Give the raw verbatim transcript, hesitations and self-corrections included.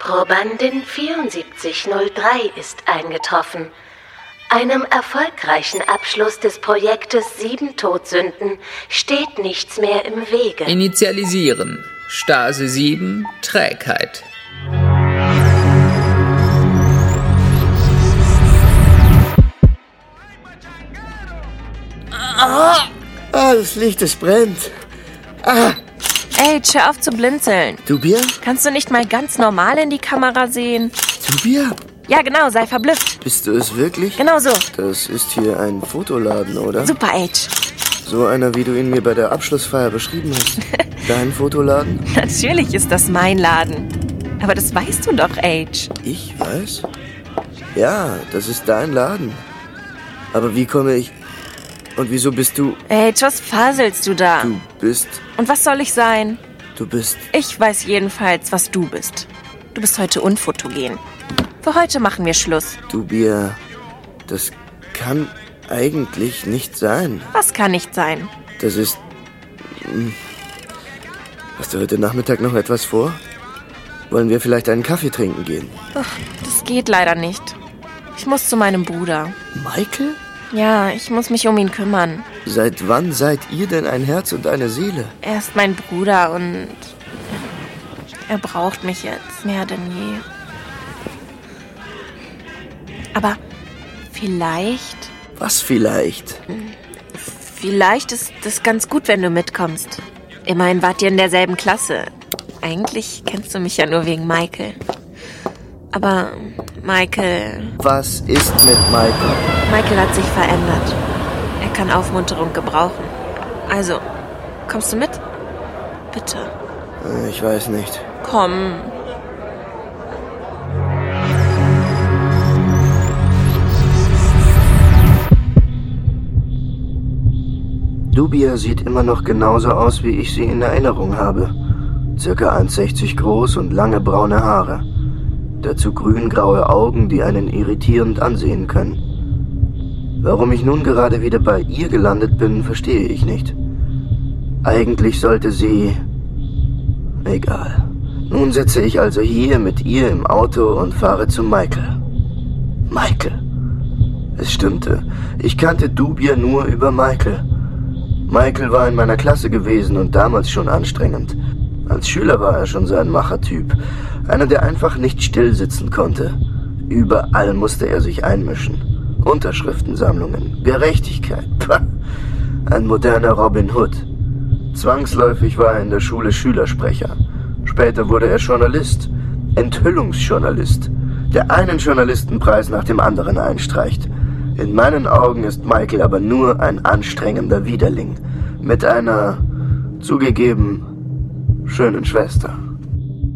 Probandin vierundsiebzig null drei ist eingetroffen. Einem erfolgreichen Abschluss des Projektes Sieben Todsünden steht nichts mehr im Wege. Initialisieren. Stase sieben, Trägheit. Ah, das Licht, es brennt. Ah. Ey, hör auf zu blinzeln. Dubia? Kannst du nicht mal ganz normal in die Kamera sehen? Dubia? Ja, genau, sei verblüfft. Bist du es wirklich? Genau so. Das ist hier ein Fotoladen, oder? Super, Age. So einer, wie du ihn mir bei der Abschlussfeier beschrieben hast. Dein Fotoladen? Natürlich ist das mein Laden. Aber das weißt du doch, Age. Ich weiß? Ja, das ist dein Laden. Aber wie komme ich... Und wieso bist du... Age, was faselst du da? Du bist... Und was soll ich sein? Du bist... Ich weiß jedenfalls, was du bist. Du bist heute unfotogen. Für heute machen wir Schluss. Dubia, das kann eigentlich nicht sein. Was kann nicht sein? Das ist... Hast du heute Nachmittag noch etwas vor? Wollen wir vielleicht einen Kaffee trinken gehen? Ach, das geht leider nicht. Ich muss zu meinem Bruder. Michael? Ja, ich muss mich um ihn kümmern. Seit wann seid ihr denn ein Herz und eine Seele? Er ist mein Bruder und er braucht mich jetzt mehr denn je. Aber vielleicht... Was vielleicht? Vielleicht ist es ganz gut, wenn du mitkommst. Immerhin wart ihr in derselben Klasse. Eigentlich kennst du mich ja nur wegen Michael. Aber Michael... Was ist mit Michael? Michael hat sich verändert. Er kann Aufmunterung gebrauchen. Also, kommst du mit? Bitte. Ich weiß nicht. Komm. Dubia sieht immer noch genauso aus, wie ich sie in Erinnerung habe. Circa eins Komma sechzig groß und lange braune Haare. Dazu grün-graue Augen, die einen irritierend ansehen können. Warum ich nun gerade wieder bei ihr gelandet bin, verstehe ich nicht. Eigentlich sollte sie... Egal. Nun sitze ich also hier mit ihr im Auto und fahre zu Michael. Michael. Es stimmte. Ich kannte Dubia nur über Michael. Michael war in meiner Klasse gewesen und damals schon anstrengend. Als Schüler war er schon so ein Machertyp. Einer, der einfach nicht still sitzen konnte. Überall musste er sich einmischen. Unterschriftensammlungen, Gerechtigkeit. Pah. Ein moderner Robin Hood. Zwangsläufig war er in der Schule Schülersprecher. Später wurde er Journalist. Enthüllungsjournalist. Der einen Journalistenpreis nach dem anderen einstreicht. In meinen Augen ist Michael aber nur ein anstrengender Widerling. Mit einer, zugegeben, schönen Schwester.